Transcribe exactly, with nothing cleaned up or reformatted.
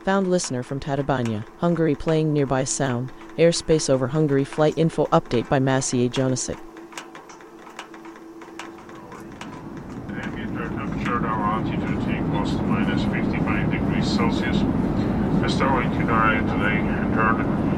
Found listener from Tatabánya, Hungary playing nearby sound. Airspace over Hungary. Flight info update by Maciej Jonasik. Ambient temperature now altitude equals to minus fifty-five degrees Celsius. Starlink United today entered